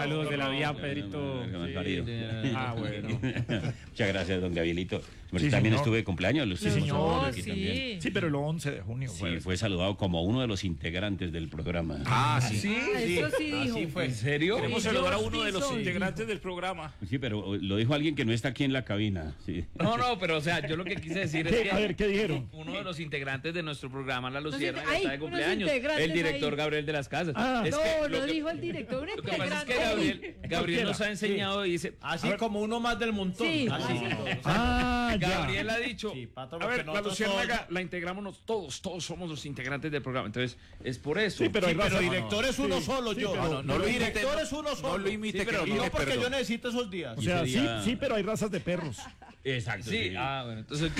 Saludos de la vía, Pedrito. Ah, bueno. Muchas gracias, don Gabrielito. Sí, también señor. estuve de cumpleaños. Sí, señor. Aquí también. Sí, pero el 11 de junio. Sí, fue saludado como uno de los integrantes del programa. Ah, sí. Eso sí dijo. Así fue. ¿En serio? Queremos Sí, saludar a yo uno sí de los soy. integrantes del programa. Sí, pero lo dijo alguien que no está aquí en la cabina. Sí. No, pero o sea, yo lo que quise decir es ¿Qué? que A ver, ¿qué dijeron? uno de los integrantes de nuestro programa, La Luciérnaga, Ay, está de unos cumpleaños. integrantes El director ahí. Gabriel de las Casas. Ah. Es No, que lo que- dijo el director. Un Lo que pasa es integrante. que Gabriel nos ha enseñado y dice, Así como uno más del montón. Sí, Así. Ah, ya. Gabriel ha dicho, Sí, pato, a porque ver, la nosotros Luciérnaga la integramos todos somos los integrantes del programa. Entonces, es por eso. Sí, pero hay raza. director es uno solo, yo. pero- no lo imite, director es uno solo. No lo imite, Sí, pero que no pide porque perdón. yo necesito esos días. O sea, ese día- sí, pero hay razas de perros. Exacto. Sí, sí. bueno, entonces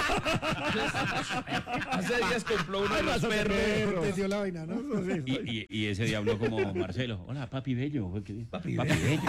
hace días compró uno de Hay los razas de perros. perros. Entendió la vaina, ¿no? Eso sí. Y ese día habló como Marcelo. Hola, papi bello. Papi bello.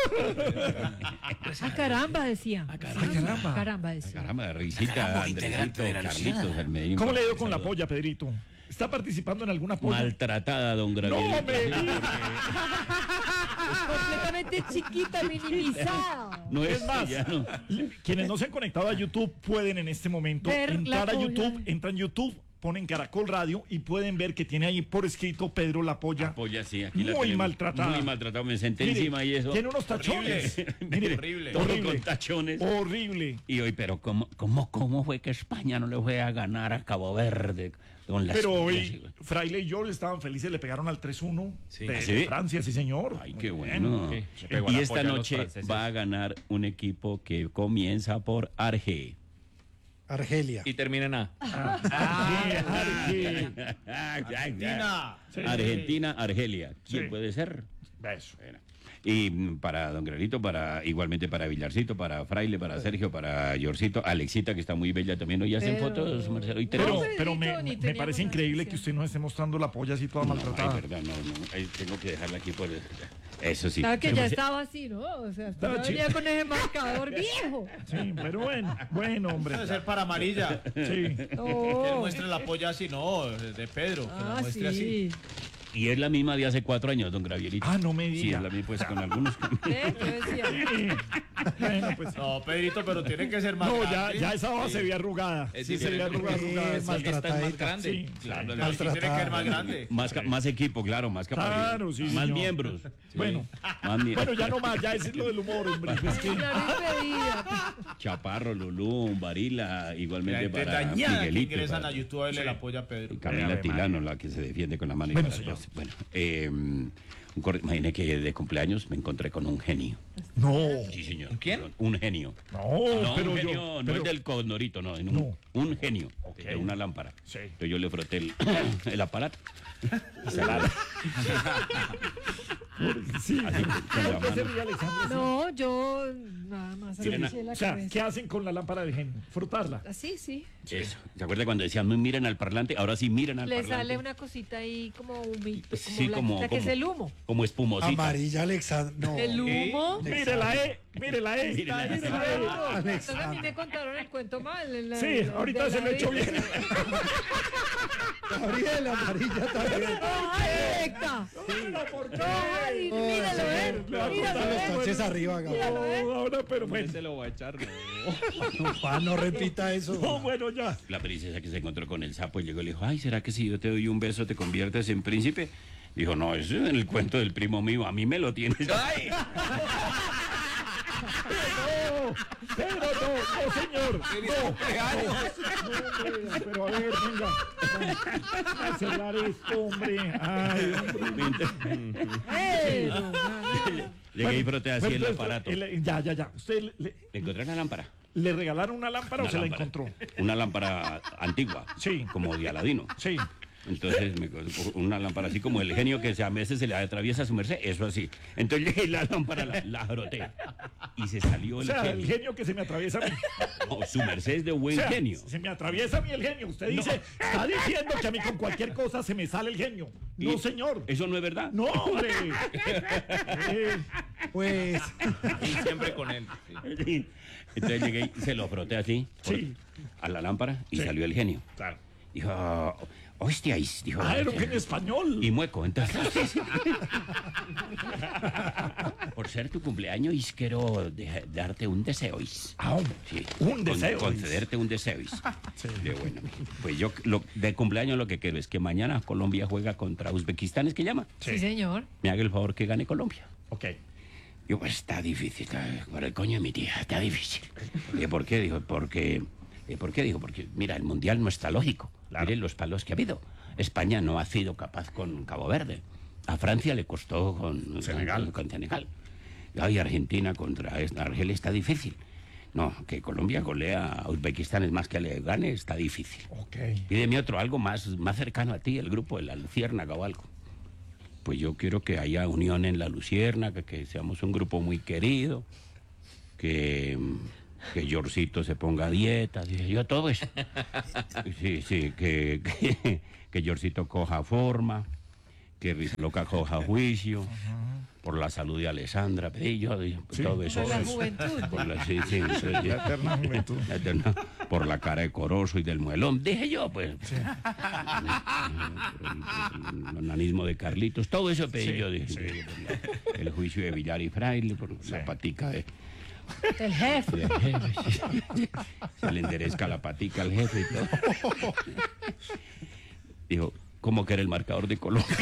Ah, caramba, decía. caramba. Caramba, decía. Caramba, risita, Andresito, Carlitos, el Medellín. ¿Cómo le dio con la polla, Pedrito? ¿Está participando en alguna polla? Maltratada, don No, Gabriel. me diga. Completamente chiquita, minimizada. No es Es más, ya no. quienes no se han conectado a YouTube pueden en este momento Ver entrar la a polla. YouTube, entran a YouTube, ponen Caracol Radio y pueden ver que tiene ahí por escrito Pedro la polla. Polla, sí, aquí la Muy tenemos. maltratada. Muy maltratado, me senté Mire, encima y eso. tiene unos tachones. Mire, Horrible. Todo horrible. con tachones. Horrible. Y hoy, pero ¿cómo fue que España no le fue a ganar a Cabo Verde? Con las Pero pollas, hoy Fraile y yo estaban felices, le pegaron al 3-1 de, ¿Ah, sí? de Francia, sí señor. Ay, qué Muy bueno. bien. Se pegó Y la esta polla a los noche franceses. va a ganar un equipo que comienza por Arge. Argelia. Y terminan a. Argentina. Sí. Argentina, Argelia. ¿Quién Sí. puede ser? Eso. Bueno. Y para don Granito, igualmente para Villarcito, para Fraile, para Sergio, para Yorcito, Alexita, que está muy bella también. Hoy hacen Pero- fotos, Marcelo. Y Pero, tenemos. pero me, Pedrito, ni me teníamos parece nada increíble que que usted nos esté mostrando la polla así toda No, maltratada. ay, verdad, no. Tengo que dejarla aquí por. Eso sí. Claro que Pero ya pues- estaba así, ¿no? O sea, Estaba usted venía chido. con ese marcador viejo. Sí, pero bueno, hombre. Debe ser para amarilla. Sí. Que él No. muestre la polla así, no, de Pedro. Que la Ah, muestre así. sí. Y es la misma de hace 4 años, don Gabrielito. Ah, no me Sí, diga. es la misma, pues con algunos. ¿Ve? Yo decía. Sí. Bueno, pues. No, Pedrito, pero tiene que ser más No, grande. ya esa hoja se ve arrugada. Es Sí, se ve diferente. arrugada. Sí, Sí, maltratada. Esta es más grande. Sí, Claro, Pero sí tiene que ser más grande. Más equipo, claro, más capacidad. Claro, sí, Más señor. miembros. Bueno, bueno, ya no más, ya ese es lo del humor, hombre. Es que- Claro, impedida. Chaparro, Lulú, Varila, igualmente La gente para dañada que Miguelito. ingresan para- a YouTube a verle la polla a Pedro. Camila Ave Tilano, la que se defiende con la mano. y Bueno, para señor. atrás. Bueno, imagine que de cumpleaños me encontré con un genio. No, Sí, señor. ¿Quién? Un genio. no, pero un yo. genio, no pero- es del Condorito, no, No. un genio de una lámpara. Sí. Entonces yo le froté el aparato. Y se la Sí, así, con la ¿por qué se mano. ríe Alexandra? No, yo nada más Miren, agaché la O sea, cabeza. ¿qué hacen con la lámpara del genio? Frotarla. Así, sí. Eso. ¿Se acuerda cuando decían no miren al parlante? Ahora sí miren al Le parlante. sale una cosita ahí como humito, Sí, como blanquita, que es el humo. Como espumosita. Amarilla, Alexandra. No. El humo. Mire la E, mire la E. Mire la E. mire la E. Entonces a mí me contaron el cuento mal. Sí, ahorita se lo he hecho bien. Gabriela, amarilla también. ¡Ay, directa! ¡Ay, míralo, Le va a míralo, cortar los taches arriba, Gabriela. No, ahora, pero bueno. Se lo voy a echar, no. Juan, no repita eso. No, bueno, ya. La princesa que se encontró con el sapo y llegó y le dijo, ay, ¿será que si yo te doy un beso te conviertes en príncipe? Dijo, no, eso es en el cuento del primo mío, a mí me lo tienes. ¡Ay! Pero no, señor. No, pero a ver, venga. Vamos a cerrar esto, hombre. Ay, hombre. Llegué y froté así el Bueno, aparato. Ya. ¿Usted ¿Le encontré la lámpara? le regalaron una lámpara o Una se la lámpara. encontró? Una lámpara antigua. Sí. Como de Aladino. Sí. Entonces, una lámpara así como el genio que a veces se le atraviesa a su merced, eso así. Entonces llegué y la lámpara la froté. Y se salió O el sea, el genio. genio que se me atraviesa a mí. No, su merced es de O buen sea, genio. se me atraviesa a mí el genio. Usted dice, está diciendo que a mí con cualquier cosa se me sale el genio. No, Y- señor. ¿Eso no es verdad? No, hombre. Pues, Y siempre con él. Sí. Entonces llegué y se lo froté así Sí. a la lámpara y Sí. salió el genio. Claro. Dijo, hostias, dijo. Ah, era un genio español. Y mueco, entonces. ser tu cumpleaños y quiero darte un deseo. Ah, hombre, Sí, un deseo. concederte un deseo. De bueno, pues yo de cumpleaños lo que quiero es que mañana Colombia juega contra Uzbekistán, ¿es que llama? Sí, señor. Me haga el favor que gane Colombia. Ok. Yo, pues está difícil, por el coño de mi tía, está difícil. ¿Y por qué? Dijo, porque, ¿por qué? Dijo, porque mira, el Mundial no está lógico. Claro. Miren los palos que ha habido. España no ha sido capaz con Cabo Verde. A Francia le costó con Senegal. Con Senegal. Y Argentina contra Argelia está difícil. No, que Colombia golea a Uzbekistán, es más que le gane, está difícil. Ok. Pídeme otro, algo más cercano a ti, el grupo de la Luciérnaga o algo. Pues yo quiero que haya unión en la Luciérnaga, que seamos un grupo muy querido, que Yorcito se ponga a dieta, dije yo, todo eso. Sí, que Yorcito coja forma, que Rizloca coja juicio, por la salud de Alessandra, pedí yo, Sí. todo eso. Por la juventud. Por la, sí, La eterna juventud. la eterna- por la cara de Corozo y del muelón, dije yo, pues. Por el nanismo de Carlitos, todo eso pedí Sí, yo, dije, sí. por el juicio de Villar y Fraile, por la patica de... El jefe. del jefe, sí. Se le enderezca la patica al jefe y todo. Dijo, ¿cómo que era el marcador de Colombia?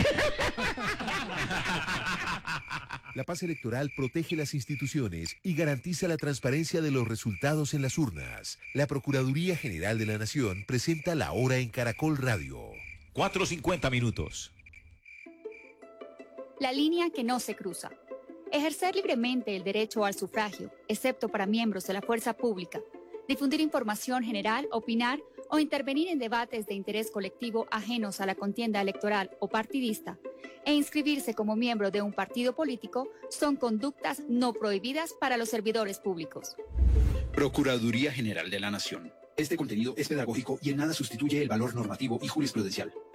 La paz electoral protege las instituciones y garantiza la transparencia de los resultados en las urnas. La Procuraduría General de la Nación presenta La Hora en Caracol Radio. 4:50 minutos. La línea que no se cruza. Ejercer libremente el derecho al sufragio, excepto para miembros de la fuerza pública. Difundir información general, opinar o intervenir en debates de interés colectivo ajenos a la contienda electoral o partidista, e inscribirse como miembro de un partido político son conductas no prohibidas para los servidores públicos. Procuraduría General de la Nación. Este contenido es pedagógico y en nada sustituye el valor normativo y jurisprudencial.